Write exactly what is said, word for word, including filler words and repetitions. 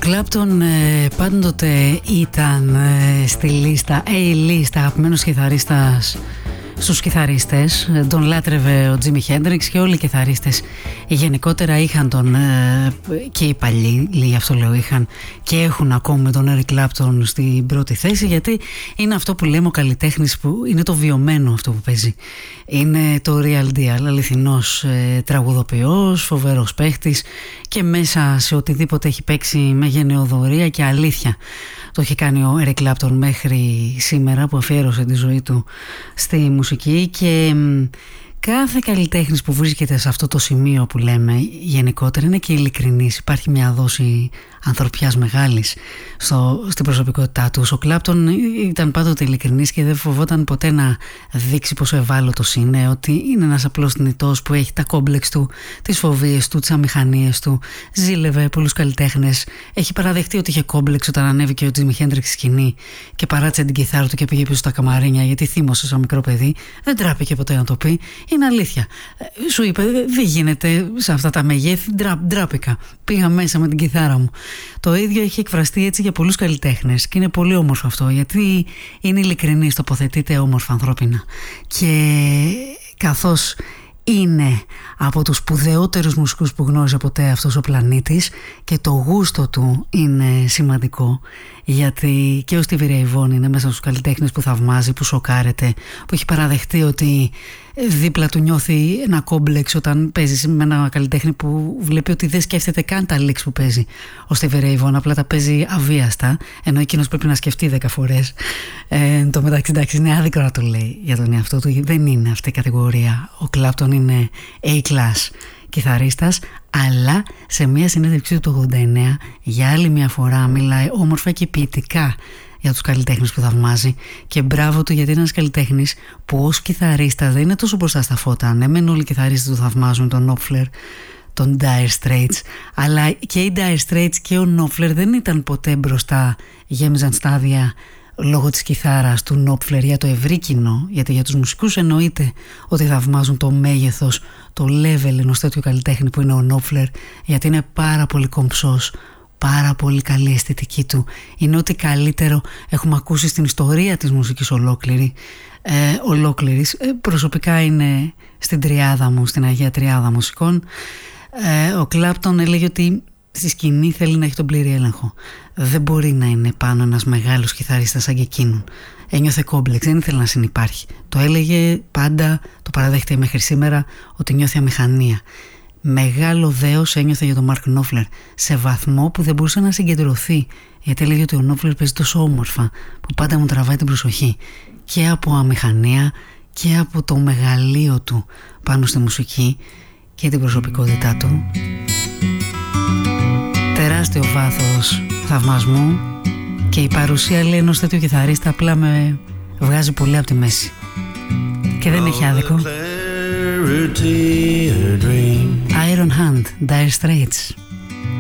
Κλάπτον ε, πάντοτε ήταν ε, στη λίστα A-list αγαπημένος κιθαρίστας στους κιθαρίστες. Τον λάτρευε ο Τζίμι Χέντριξ και όλοι οι κιθαρίστες γενικότερα είχαν τον ε, και οι παλιοί, γι' αυτό λέω, είχαν και έχουν ακόμη τον Έρικ Κλάπτον στην πρώτη θέση, γιατί είναι αυτό που λέμε ο καλλιτέχνης, που είναι το βιωμένο αυτό που παίζει. Είναι το real deal, αληθινός ε, τραγουδοποιός, φοβερός παίχτης και μέσα σε οτιδήποτε έχει παίξει με γενεοδορία και αλήθεια. Το έχει κάνει ο Έρικ Κλάπτον μέχρι σήμερα, που αφιέρωσε τη ζωή του στη μουσική, και κάθε καλλιτέχνης που βρίσκεται σε αυτό το σημείο που λέμε γενικότερα είναι και ειλικρινής. Υπάρχει μια δόση ανθρωπιάς μεγάλης στο, στην προσωπικότητά του. Ο Κλάπτον ήταν πάντοτε ειλικρινής και δεν φοβόταν ποτέ να δείξει πόσο ευάλωτος είναι, ότι είναι ένας απλός θνητός που έχει τα κόμπλεξ του, τις φοβίες του, τις αμηχανίες του. Ζήλευε πολλούς καλλιτέχνες. Έχει παραδεχτεί ότι είχε κόμπλεξ όταν ανέβηκε ο Τζίμι Χέντριξ στη σκηνή και παράτησε την κιθάρα του και πήγε πίσω στα καμαρίνια γιατί θύμωσε σαν μικρό παιδί. Δεν τράπηκε ποτέ να το πει. Είναι αλήθεια. Σου είπε, δεν γίνεται σε αυτά τα μεγέθη. Ντράπηκα. Πήγα μέσα με την κιθάρα μου. Το ίδιο έχει εκφραστεί έτσι για πολλούς καλλιτέχνες και είναι πολύ όμορφο αυτό, γιατί είναι ειλικρινής, τοποθετείται όμορφα ανθρώπινα. Και καθώς είναι από τους σπουδαιότερους μουσικούς που γνώρισε ποτέ αυτός ο πλανήτης και το γούστο του είναι σημαντικό, γιατί και ο Στίβι Ρέι Βον είναι μέσα στους καλλιτέχνες που θαυμάζει, που σοκάρεται, που έχει παραδεχτεί ότι δίπλα του νιώθει ένα κόμπλεξ όταν παίζει με ένα καλλιτέχνη που βλέπει ότι δεν σκέφτεται καν τα licks που παίζει. Ο Στίβι Ρέι Βον απλά τα παίζει αβίαστα, ενώ εκείνος πρέπει να σκεφτεί δέκα φορές. Ε, το μεταξύ, εντάξει, είναι άδικο να το λέει για τον εαυτό του, δεν είναι αυτή η κατηγορία. Ο Κλάπτον είναι A-class κιθαρίστας, αλλά σε μια συνέντευξή του το ογδόντα εννέα για άλλη μια φορά μιλάει όμορφα και ποιητικά για τους καλλιτέχνες που θαυμάζει, και μπράβο του, γιατί είναι ένας καλλιτέχνης που ως κιθαρίστας δεν είναι τόσο μπροστά στα φώτα. Ναι, μεν όλοι οι κιθαρίστες του θαυμάζουν, τον Νόπφλερ, τον Dire Straits, αλλά και οι Dire Straits και ο Νόπφλερ δεν ήταν ποτέ μπροστά, γέμιζαν στάδια λόγω της κιθάρας του Νόπφλερ για το ευρύ κοινό, γιατί για τους μουσικούς εννοείται ότι θαυμάζουν το μέγεθος, το level ενός τέτοιου καλλιτέχνη που είναι ο Νόπφλερ, γιατί είναι πάρα πολύ κομψός, πάρα πολύ καλή αισθητική του, είναι ό,τι καλύτερο έχουμε ακούσει στην ιστορία της μουσικής ολόκληρη, ε, ολόκληρης. Ε, προσωπικά είναι στην τριάδα μου, στην Αγία Τριάδα μουσικών. Ε, ο Κλάπτον έλεγε ότι στη σκηνή θέλει να έχει τον πλήρη έλεγχο. Δεν μπορεί να είναι πάνω ένας μεγάλος κιθαρίστας σαν και εκείνον. Ένιωθε κόμπλεξ, δεν ήθελε να συνυπάρχει. Το έλεγε πάντα, το παραδέχεται μέχρι σήμερα, ότι νιώθει αμηχανία. Μεγάλο δέος ένιωθε για τον Μάρκ Νόπφλερ, σε βαθμό που δεν μπορούσε να συγκεντρωθεί, γιατί έλεγε ότι ο Νόπφλερ παίζει τόσο όμορφα που πάντα μου τραβάει την προσοχή, και από αμηχανία και από το μεγαλείο του πάνω στη μουσική και την προσωπικότητά του. Τεράστιο βάθος θαυμασμού, και η παρουσία, λέει, ενός τέτοιου κιθαρίστα απλά με βγάζει πολύ από τη μέση και δεν έχει άδικο. Iron Hand, Dire Straits.